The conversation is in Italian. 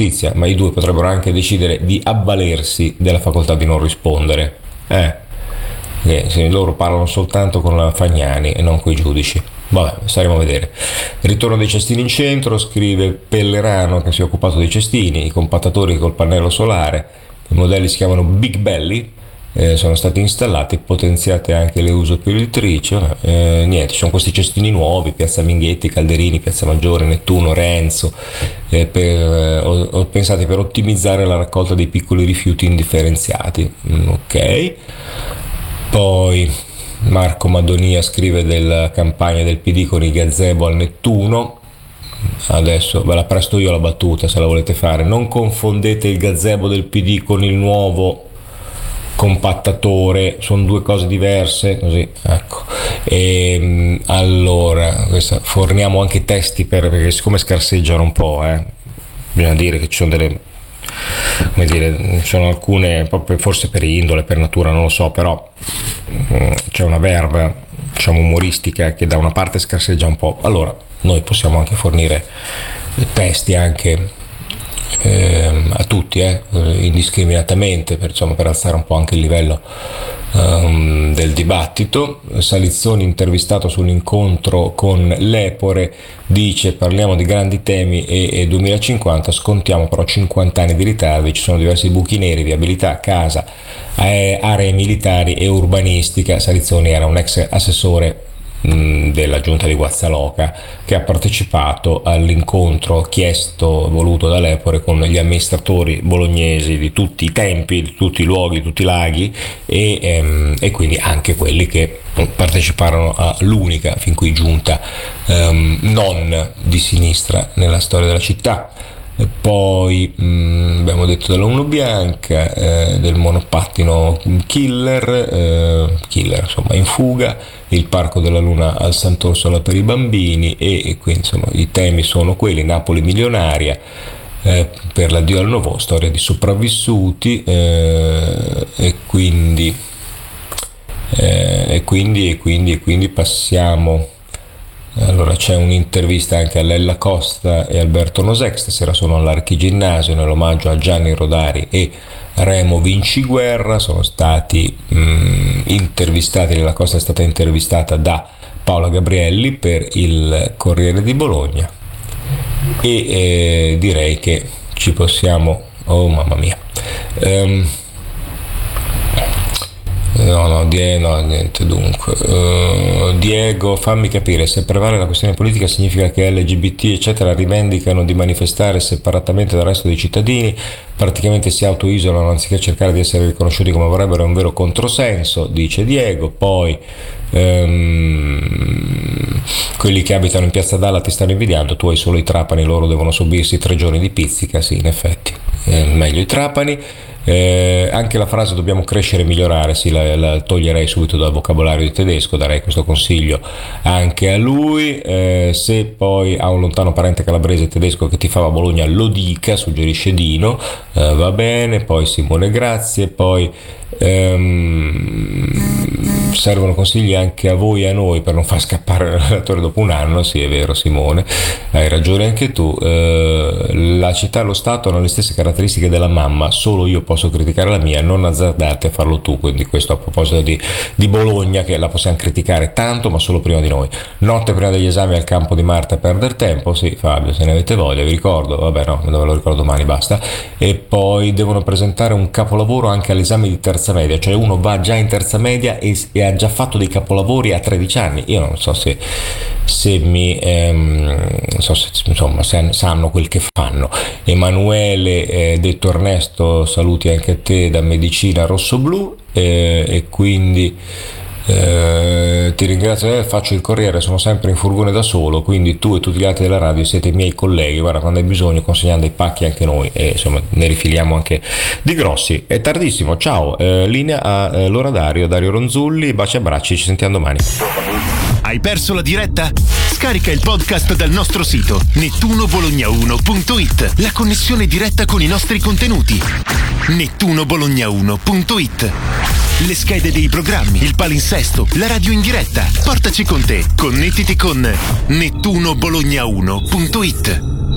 giustizia, ma i due potrebbero anche decidere di avvalersi della facoltà di non rispondere. Se loro parlano soltanto con la Fagnani e non coi giudici. Vabbè, staremo a vedere. Ritorno dei cestini in centro, scrive Pellerano, che si è occupato dei cestini, i compattatori col pannello solare, i modelli si chiamano Big Belly, sono stati installati, potenziate anche le usoperitrici. Niente, ci sono questi cestini nuovi, Piazza Minghetti, Calderini, Piazza Maggiore, Nettuno, Renzo, pensati per ottimizzare la raccolta dei piccoli rifiuti indifferenziati. Ok. Poi Marco Madonia scrive della campagna del PD con i gazebo al Nettuno. Adesso ve la presto io la battuta, se la volete fare. Non confondete il gazebo del PD con il nuovo compattatore, sono due cose diverse, così, ecco. Allora, forniamo anche testi perché siccome scarseggiano un po', bisogna dire che ci sono delle, come dire, ci sono alcune, proprio forse per indole, per natura, non lo so, però c'è una verba, diciamo, umoristica che da una parte scarseggia un po'. Allora, noi possiamo anche fornire testi anche a tutti, indiscriminatamente, per alzare un po' anche il livello del dibattito. Salizzoni, intervistato sull'incontro con l'Epore, dice: parliamo di grandi temi e 2050, scontiamo però 50 anni di ritardi, ci sono diversi buchi neri, viabilità, casa, aree militari e urbanistica. Salizzoni era un ex assessore della giunta di Guazzaloca che ha partecipato all'incontro chiesto, voluto dall'Epore, con gli amministratori bolognesi di tutti i tempi, di tutti i luoghi, di tutti i laghi e quindi anche quelli che parteciparono all'unica fin qui giunta non di sinistra nella storia della città. E poi abbiamo detto della Uno Bianca, del monopattino killer, insomma, in fuga, il Parco della Luna al Sant'Orsola per i bambini e quindi insomma i temi sono quelli: Napoli milionaria, per l'addio al Novo, storia di sopravvissuti, e quindi passiamo. Allora, c'è un'intervista anche a Lella Costa e Alberto Nosek, stasera sono all'Archiginnasio nell'omaggio a Gianni Rodari e Remo Vinciguerra, sono stati intervistati. Lella Costa è stata intervistata da Paola Gabrielli per il Corriere di Bologna e direi che ci possiamo, oh mamma mia, No, niente, dunque. Diego, fammi capire, se prevale la questione politica significa che LGBT eccetera rivendicano di manifestare separatamente dal resto dei cittadini, praticamente si autoisolano anziché cercare di essere riconosciuti come vorrebbero, è un vero controsenso, dice Diego. Poi quelli che abitano in Piazza Dalla ti stanno invidiando, tu hai solo i Trapani, loro devono subirsi 3 giorni di pizzica. Sì, in effetti, meglio i Trapani. Anche la frase dobbiamo crescere e migliorare, sì, la toglierei subito dal vocabolario di Tedesco, darei questo consiglio anche a lui. Se poi ha un lontano parente calabrese tedesco che tifava a Bologna, lo dica, suggerisce Dino, va bene. Poi Simone, grazie. Poi servono consigli anche a voi e a noi per non far scappare il relatore dopo un anno. Sì, è vero Simone, hai ragione anche tu. La città e lo Stato hanno le stesse caratteristiche della mamma, solo io posso criticare la mia, non azzardate a farlo tu. Quindi questo a proposito di Bologna, che la possiamo criticare tanto ma solo prima di noi. Notte prima degli esami al campo di Marte a perdere tempo. Sì Fabio, se ne avete voglia, vi ricordo, vabbè no, me lo ricordo domani, basta. E poi devono presentare un capolavoro anche all'esame di terza media, cioè uno va già in terza media e ha già fatto dei capolavori a 13 anni. Io non so se insomma sanno quel che fanno. Emanuele, detto Ernesto, saluti anche a te da Medicina Rossoblu, e quindi ti ringrazio. Faccio il Corriere, sono sempre in furgone da solo, quindi tu e tutti gli altri della radio siete i miei colleghi, guarda, quando hai bisogno consegnando i pacchi anche noi, e insomma ne rifiliamo anche di grossi. È tardissimo, ciao, linea a Dario Ronzulli, baci e abbracci, ci sentiamo domani. Hai perso la diretta? Scarica il podcast dal nostro sito nettunobologna1.it, la connessione diretta con i nostri contenuti. nettunobologna1.it. Le schede dei programmi, il palinsesto, la radio in diretta. Portaci con te. Connettiti con nettunobologna1.it.